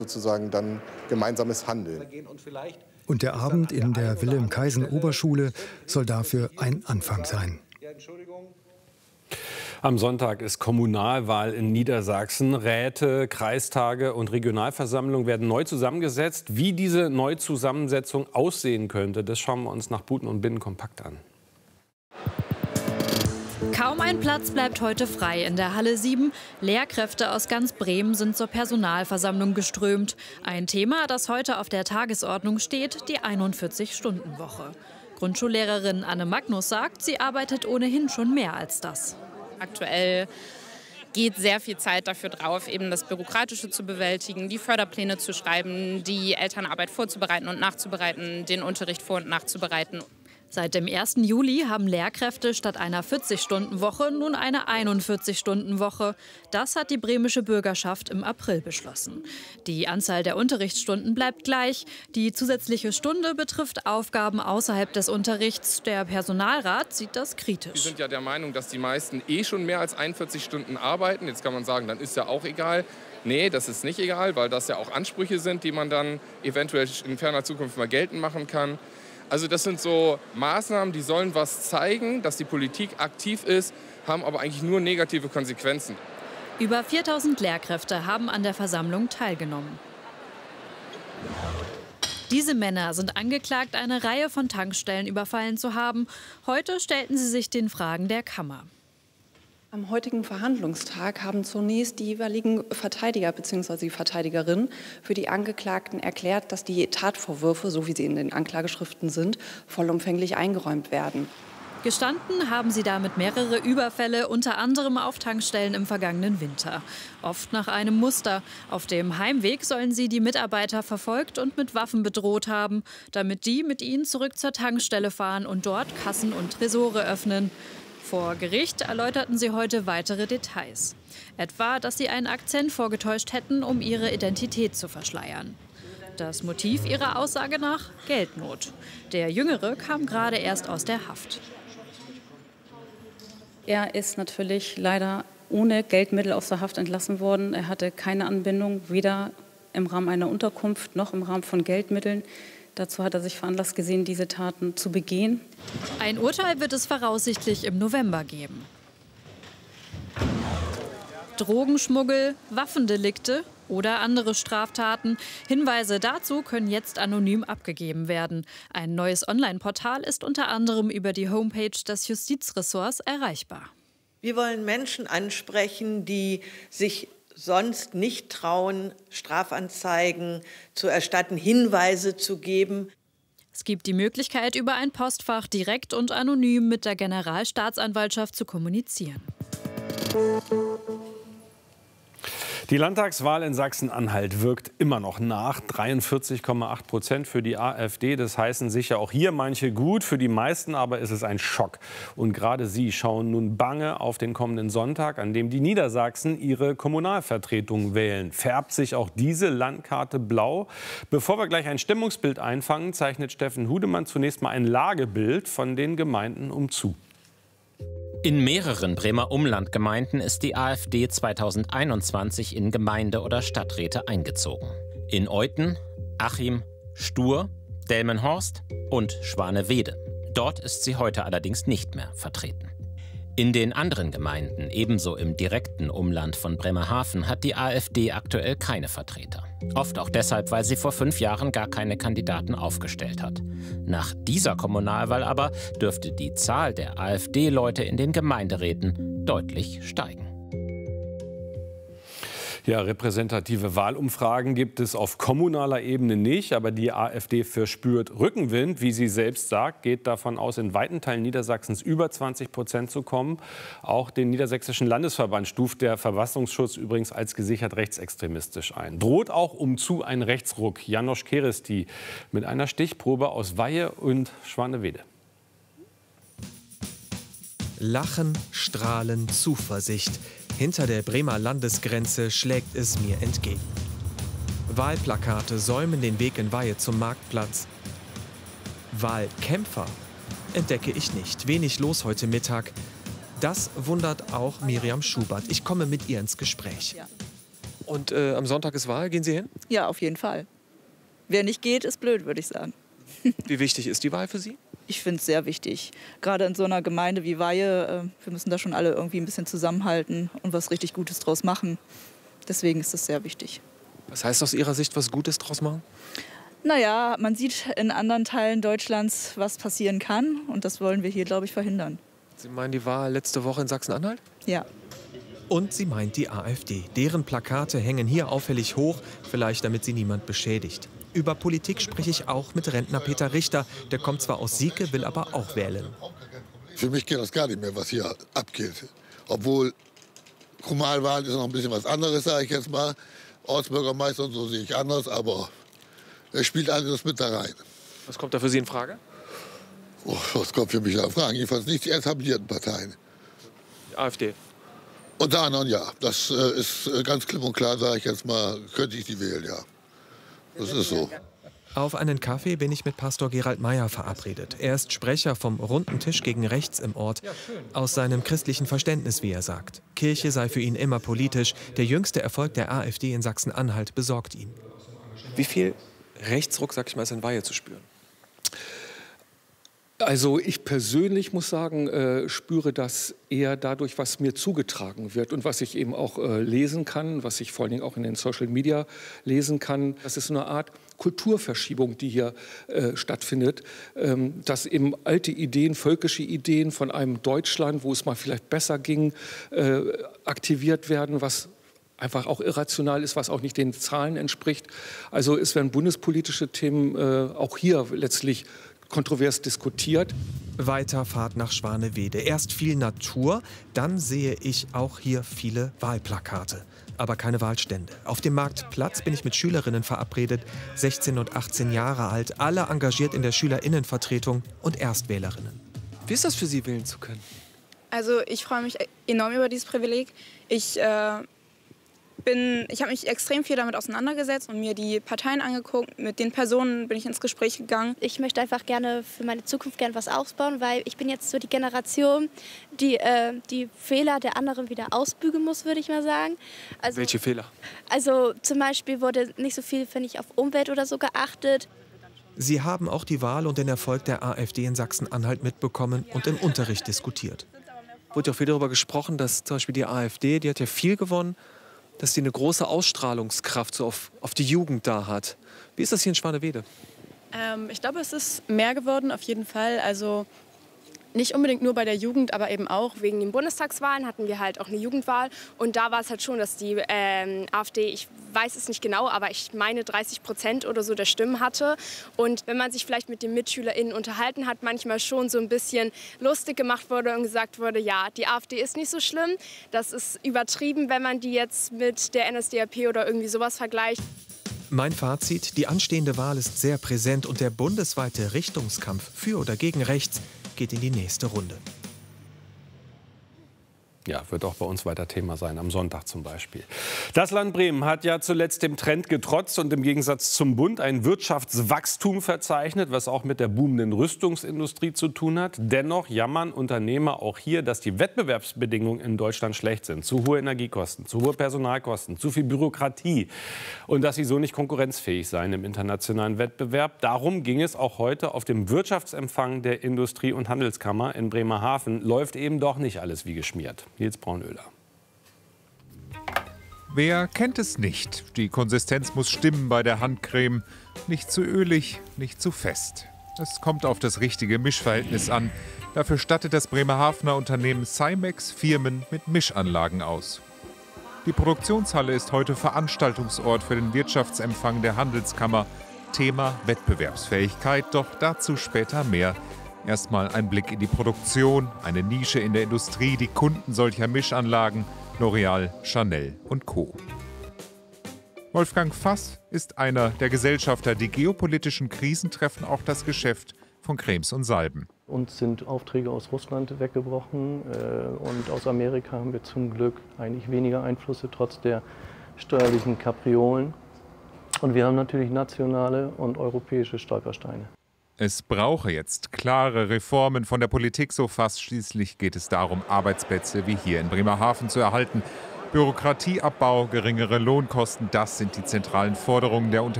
sozusagen dann gemeinsames Handeln. Und der Abend in der Wilhelm-Kaisen-Oberschule soll dafür ein Anfang sein. Am Sonntag ist Kommunalwahl in Niedersachsen. Räte, Kreistage und Regionalversammlungen werden neu zusammengesetzt. Wie diese Neuzusammensetzung aussehen könnte, das schauen wir uns nach Buten und Binnen kompakt an. Kaum ein Platz bleibt heute frei in der Halle 7. Lehrkräfte aus ganz Bremen sind zur Personalversammlung geströmt. Ein Thema, das heute auf der Tagesordnung steht, die 41-Stunden-Woche. Grundschullehrerin Anne Magnus sagt, sie arbeitet ohnehin schon mehr als das. Aktuell geht sehr viel Zeit dafür drauf, eben das Bürokratische zu bewältigen, die Förderpläne zu schreiben, die Elternarbeit vorzubereiten und nachzubereiten, den Unterricht vor- und nachzubereiten. Seit dem 1. Juli haben Lehrkräfte statt einer 40-Stunden-Woche nun eine 41-Stunden-Woche. Das hat die bremische Bürgerschaft im April beschlossen. Die Anzahl der Unterrichtsstunden bleibt gleich. Die zusätzliche Stunde betrifft Aufgaben außerhalb des Unterrichts. Der Personalrat sieht das kritisch. Wir sind ja der Meinung, dass die meisten schon mehr als 41 Stunden arbeiten. Jetzt kann man sagen, dann ist ja auch egal. Nee, das ist nicht egal, weil das ja auch Ansprüche sind, die man dann eventuell in ferner Zukunft mal geltend machen kann. Also das sind so Maßnahmen, die sollen was zeigen, dass die Politik aktiv ist, haben aber eigentlich nur negative Konsequenzen. Über 4000 Lehrkräfte haben an der Versammlung teilgenommen. Diese Männer sind angeklagt, eine Reihe von Tankstellen überfallen zu haben. Heute stellten sie sich den Fragen der Kammer. Am heutigen Verhandlungstag haben zunächst die jeweiligen Verteidiger bzw. die Verteidigerin für die Angeklagten erklärt, dass die Tatvorwürfe, so wie sie in den Anklageschriften sind, vollumfänglich eingeräumt werden. Gestanden haben sie damit mehrere Überfälle, unter anderem auf Tankstellen im vergangenen Winter. Oft nach einem Muster. Auf dem Heimweg sollen sie die Mitarbeiter verfolgt und mit Waffen bedroht haben, damit die mit ihnen zurück zur Tankstelle fahren und dort Kassen und Tresore öffnen. Vor Gericht erläuterten sie heute weitere Details. Etwa, dass sie einen Akzent vorgetäuscht hätten, um ihre Identität zu verschleiern. Das Motiv ihrer Aussage nach: Geldnot. Der Jüngere kam gerade erst aus der Haft. Er ist natürlich leider ohne Geldmittel aus der Haft entlassen worden. Er hatte keine Anbindung, weder im Rahmen einer Unterkunft noch im Rahmen von Geldmitteln. Dazu hat er sich veranlasst gesehen, diese Taten zu begehen. Ein Urteil wird es voraussichtlich im November geben. Drogenschmuggel, Waffendelikte oder andere Straftaten. Hinweise dazu können jetzt anonym abgegeben werden. Ein neues Online-Portal ist unter anderem über die Homepage des Justizressorts erreichbar. Wir wollen Menschen ansprechen, die sich sonst nicht trauen, Strafanzeigen zu erstatten, Hinweise zu geben. Es gibt die Möglichkeit, über ein Postfach direkt und anonym mit der Generalstaatsanwaltschaft zu kommunizieren. Die Landtagswahl in Sachsen-Anhalt wirkt immer noch nach. 43,8% für die AfD. Das heißen sicher auch hier manche gut. Für die meisten aber ist es ein Schock. Und gerade sie schauen nun bange auf den kommenden Sonntag, an dem die Niedersachsen ihre Kommunalvertretung wählen. Färbt sich auch diese Landkarte blau? Bevor wir gleich ein Stimmungsbild einfangen, zeichnet Steffen Hudemann zunächst mal ein Lagebild von den Gemeinden umzu. In mehreren Bremer Umlandgemeinden ist die AfD 2021 in Gemeinde- oder Stadträte eingezogen. In Euthen, Achim, Stur, Delmenhorst und Schwanewede. Dort ist sie heute allerdings nicht mehr vertreten. In den anderen Gemeinden, ebenso im direkten Umland von Bremerhaven, hat die AfD aktuell keine Vertreter. Oft auch deshalb, weil sie vor 5 Jahren gar keine Kandidaten aufgestellt hat. Nach dieser Kommunalwahl aber dürfte die Zahl der AfD-Leute in den Gemeinderäten deutlich steigen. Ja, repräsentative Wahlumfragen gibt es auf kommunaler Ebene nicht. Aber die AfD verspürt Rückenwind. Wie sie selbst sagt, geht davon aus, in weiten Teilen Niedersachsens über 20% zu kommen. Auch den Niedersächsischen Landesverband stuft der Verfassungsschutz übrigens als gesichert rechtsextremistisch ein. Droht auch umzu ein Rechtsruck. Janosch Keresti mit einer Stichprobe aus Weihe und Schwanewede. Lachen, Strahlen, Zuversicht. Hinter der Bremer Landesgrenze schlägt es mir entgegen. Wahlplakate säumen den Weg in Weihe zum Marktplatz. Wahlkämpfer entdecke ich nicht. Wenig los heute Mittag. Das wundert auch Miriam Schubert. Ich komme mit ihr ins Gespräch. Und am Sonntag ist Wahl. Gehen Sie hin? Ja, auf jeden Fall. Wer nicht geht, ist blöd, würde ich sagen. Wie wichtig ist die Wahl für Sie? Ich finde es sehr wichtig. Gerade in so einer Gemeinde wie Weihe, wir müssen da schon alle irgendwie ein bisschen zusammenhalten und was richtig Gutes draus machen. Deswegen ist es sehr wichtig. Was heißt aus Ihrer Sicht, was Gutes draus machen? Naja, man sieht in anderen Teilen Deutschlands, was passieren kann. Und das wollen wir hier, glaube ich, verhindern. Sie meinen die Wahl letzte Woche in Sachsen-Anhalt? Ja. Und sie meint die AfD. Deren Plakate hängen hier auffällig hoch, vielleicht damit sie niemand beschädigt. Über Politik spreche ich auch mit Rentner Peter Richter. Der kommt zwar aus Sieke, will aber auch wählen. Für mich geht das gar nicht mehr, was hier abgeht. Obwohl Kommunalwahlen ist noch ein bisschen was anderes, sage ich jetzt mal. Ortsbürgermeister und so sehe ich anders, aber es spielt alles mit da rein. Was kommt da für Sie in Frage? Oh, was kommt für mich da in Frage? Jedenfalls nicht die etablierten Parteien. Die AfD? Unter anderem ja. Das ist ganz klipp und klar, sage ich jetzt mal, könnte ich die wählen, ja. Das ist so. Auf einen Kaffee bin ich mit Pastor Gerald Meyer verabredet. Er ist Sprecher vom Runden Tisch gegen Rechts im Ort. Aus seinem christlichen Verständnis, wie er sagt. Kirche sei für ihn immer politisch. Der jüngste Erfolg der AfD in Sachsen-Anhalt besorgt ihn. Wie viel Rechtsruck, sag ich mal, ist in Weihe zu spüren? Also ich persönlich muss sagen, spüre das eher dadurch, was mir zugetragen wird und was ich eben auch lesen kann, was ich vor allen Dingen auch in den Social Media lesen kann. Das ist so eine Art Kulturverschiebung, die hier stattfindet, dass eben alte Ideen, völkische Ideen von einem Deutschland, wo es mal vielleicht besser ging, aktiviert werden, was einfach auch irrational ist, was auch nicht den Zahlen entspricht. Also es werden bundespolitische Themen auch hier letztlich kontrovers diskutiert. Weiter Fahrt nach Schwanewede. Erst viel Natur, dann sehe ich auch hier viele Wahlplakate. Aber keine Wahlstände. Auf dem Marktplatz bin ich mit Schülerinnen verabredet, 16 und 18 Jahre alt, alle engagiert in der Schülerinnenvertretung und Erstwählerinnen. Wie ist das für Sie, wählen zu können? Also ich freue mich enorm über dieses Privileg. Ich habe mich extrem viel damit auseinandergesetzt und mir die Parteien angeguckt. Mit den Personen bin ich ins Gespräch gegangen. Ich möchte einfach gerne für meine Zukunft gerne was ausbauen, weil ich bin jetzt so die Generation, die die Fehler der anderen wieder ausbügeln muss, würde ich mal sagen. Also, welche Fehler? Also zum Beispiel wurde nicht so viel, finde ich, auf Umwelt oder so geachtet. Sie haben auch die Wahl und den Erfolg der AfD in Sachsen-Anhalt mitbekommen und im Unterricht diskutiert. Wurde ja auch viel darüber gesprochen, dass zum Beispiel die AfD, die hat ja viel gewonnen, dass die eine große Ausstrahlungskraft so auf die Jugend da hat. Wie ist das hier in Schwanewede? Ich glaube, es ist mehr geworden, auf jeden Fall. Also nicht unbedingt nur bei der Jugend, aber eben auch wegen den Bundestagswahlen hatten wir halt auch eine Jugendwahl. Und da war es halt schon, dass die AfD, ich weiß es nicht genau, aber ich meine 30% oder so der Stimmen hatte. Und wenn man sich vielleicht mit den MitschülerInnen unterhalten hat, manchmal schon so ein bisschen lustig gemacht wurde und gesagt wurde, ja, die AfD ist nicht so schlimm. Das ist übertrieben, wenn man die jetzt mit der NSDAP oder irgendwie sowas vergleicht. Mein Fazit, die anstehende Wahl ist sehr präsent und der bundesweite Richtungskampf für oder gegen rechts geht in die nächste Runde. Ja, wird auch bei uns weiter Thema sein, am Sonntag zum Beispiel. Das Land Bremen hat ja zuletzt dem Trend getrotzt und im Gegensatz zum Bund ein Wirtschaftswachstum verzeichnet, was auch mit der boomenden Rüstungsindustrie zu tun hat. Dennoch jammern Unternehmer auch hier, dass die Wettbewerbsbedingungen in Deutschland schlecht sind. Zu hohe Energiekosten, zu hohe Personalkosten, zu viel Bürokratie und dass sie so nicht konkurrenzfähig seien im internationalen Wettbewerb. Darum ging es auch heute auf dem Wirtschaftsempfang der Industrie- und Handelskammer in Bremerhaven. Läuft eben doch nicht alles wie geschmiert. Nils Braunöhler. Wer kennt es nicht? Die Konsistenz muss stimmen bei der Handcreme. Nicht zu ölig, nicht zu fest. Es kommt auf das richtige Mischverhältnis an. Dafür stattet das Bremerhavener Unternehmen Cymex Firmen mit Mischanlagen aus. Die Produktionshalle ist heute Veranstaltungsort für den Wirtschaftsempfang der Handelskammer. Thema Wettbewerbsfähigkeit, doch dazu später mehr. Erstmal ein Blick in die Produktion, eine Nische in der Industrie, die Kunden solcher Mischanlagen, L'Oreal, Chanel und Co. Wolfgang Fass ist einer der Gesellschafter. Die geopolitischen Krisen treffen auch das Geschäft von Cremes und Salben. Uns sind Aufträge aus Russland weggebrochen und aus Amerika haben wir zum Glück eigentlich weniger Einflüsse, trotz der steuerlichen Kapriolen. Und wir haben natürlich nationale und europäische Stolpersteine. Es brauche jetzt klare Reformen von der Politik, so Fass. Schließlich geht es darum, Arbeitsplätze wie hier in Bremerhaven zu erhalten. Bürokratieabbau, geringere Lohnkosten, das sind die zentralen Forderungen der Unternehmen.